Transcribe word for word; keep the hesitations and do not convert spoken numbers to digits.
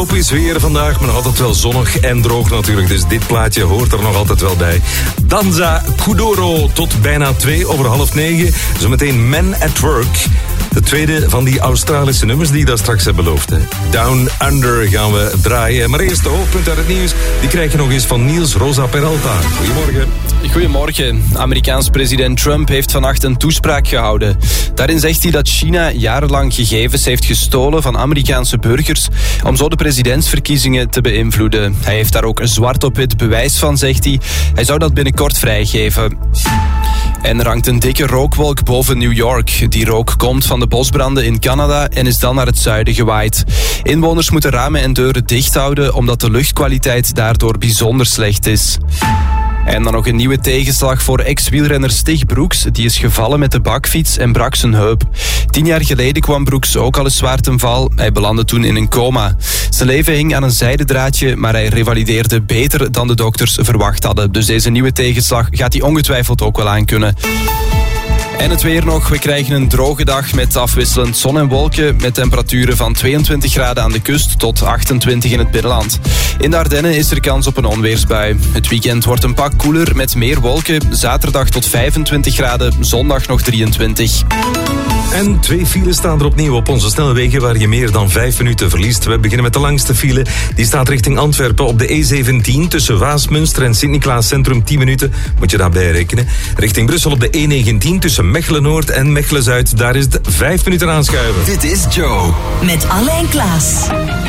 tropisch weer vandaag, maar nog altijd wel zonnig en droog natuurlijk. Dus dit plaatje hoort er nog altijd wel bij. Danza Kuduro tot bijna twee over half negen. Zometeen Men at Work. De tweede van die Australische nummers die je daar straks hebt beloofd. Hè. Down Under gaan we draaien. Maar eerst de hoofdpunt uit het nieuws. Die krijg je nog eens van Niels Rosa Peralta. Goedemorgen. Goedemorgen. Amerikaans president Trump heeft vannacht een toespraak gehouden. Daarin zegt hij dat China jarenlang gegevens heeft gestolen van Amerikaanse burgers om zo de presidentsverkiezingen te beïnvloeden. Hij heeft daar ook een zwart op wit bewijs van, zegt hij. Hij zou dat binnenkort vrijgeven. En er hangt een dikke rookwolk boven New York. Die rook komt van de bosbranden in Canada en is dan naar het zuiden gewaaid. Inwoners moeten ramen en deuren dicht houden omdat de luchtkwaliteit daardoor bijzonder slecht is. En dan nog een nieuwe tegenslag voor ex-wielrenner Stig Broeks. Die is gevallen met de bakfiets en brak zijn heup. Tien jaar geleden kwam Broeks ook al eens zwaar ten val. Hij belandde toen in een coma. Zijn leven hing aan een zijdendraadje, maar hij revalideerde beter dan de dokters verwacht hadden. Dus deze nieuwe tegenslag gaat hij ongetwijfeld ook wel aankunnen. En het weer nog. We krijgen een droge dag met afwisselend zon en wolken. Met temperaturen van tweeëntwintig graden aan de kust tot achtentwintig in het binnenland. In de Ardennen is er kans op een onweersbui. Het weekend wordt een pak koeler met meer wolken. Zaterdag tot vijfentwintig graden, zondag nog drieëntwintig. En twee files staan er opnieuw op onze snelwegen waar je meer dan vijf minuten verliest. We beginnen met de langste file. Die staat richting Antwerpen op de E zeventien tussen Waasmunster en Sint-Niklaas Centrum. tien minuten moet je daarbij rekenen. Richting Brussel op de E negentien tussen Mechelen-Noord en Mechelen-Zuid. Daar is het vijf minuten aanschuiven. Dit is Joe. Met Alain Klaas.